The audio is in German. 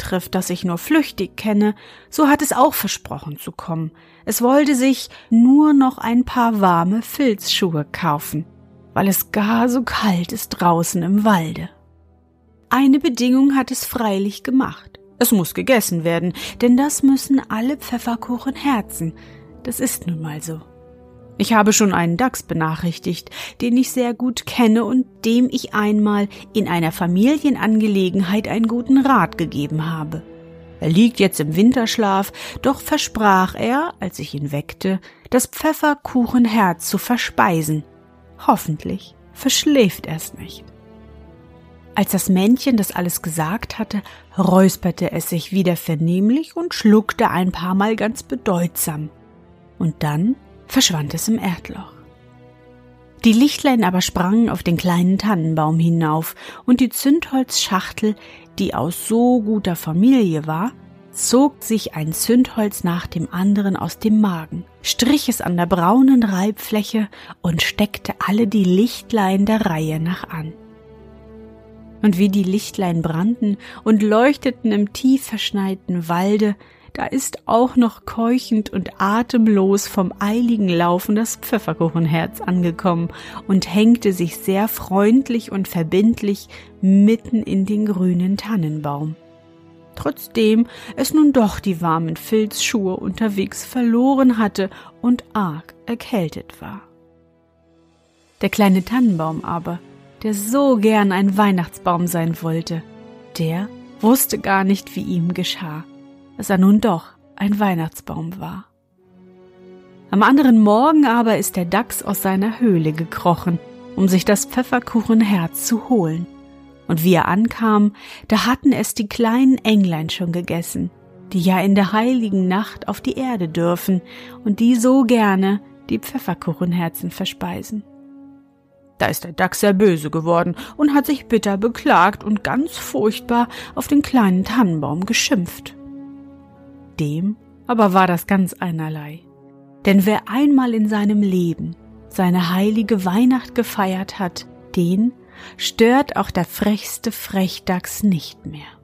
betrifft, das ich nur flüchtig kenne, so hat es auch versprochen zu kommen. Es wollte sich nur noch ein paar warme Filzschuhe kaufen, weil es gar so kalt ist draußen im Walde. Eine Bedingung hat es freilich gemacht. Es muss gegessen werden, denn das müssen alle Pfefferkuchenherzen. Das ist nun mal so. Ich habe schon einen Dachs benachrichtigt, den ich sehr gut kenne und dem ich einmal in einer Familienangelegenheit einen guten Rat gegeben habe. Er liegt jetzt im Winterschlaf, doch versprach er, als ich ihn weckte, das Pfefferkuchenherz zu verspeisen. Hoffentlich verschläft er's nicht. Als das Männchen das alles gesagt hatte, räusperte es sich wieder vernehmlich und schluckte ein paar Mal ganz bedeutsam. Und dann verschwand es im Erdloch. Die Lichtlein aber sprangen auf den kleinen Tannenbaum hinauf, und die Zündholzschachtel, die aus so guter Familie war, zog sich ein Zündholz nach dem anderen aus dem Magen, strich es an der braunen Reibfläche und steckte alle die Lichtlein der Reihe nach an. Und wie die Lichtlein brannten und leuchteten im tief verschneiten Walde, da ist auch noch keuchend und atemlos vom eiligen Laufen das Pfefferkuchenherz angekommen und hängte sich sehr freundlich und verbindlich mitten in den grünen Tannenbaum. Trotzdem es nun doch die warmen Filzschuhe unterwegs verloren hatte und arg erkältet war. Der kleine Tannenbaum aber, der so gern ein Weihnachtsbaum sein wollte, der wusste gar nicht, wie ihm geschah, dass er nun doch ein Weihnachtsbaum war. Am anderen Morgen aber ist der Dachs aus seiner Höhle gekrochen, um sich das Pfefferkuchenherz zu holen. Und wie er ankam, da hatten es die kleinen Englein schon gegessen, die ja in der heiligen Nacht auf die Erde dürfen und die so gerne die Pfefferkuchenherzen verspeisen. Da ist der Dachs sehr böse geworden und hat sich bitter beklagt und ganz furchtbar auf den kleinen Tannenbaum geschimpft. Dem aber war das ganz einerlei. Denn wer einmal in seinem Leben seine heilige Weihnacht gefeiert hat, den stört auch der frechste Frechdachs nicht mehr.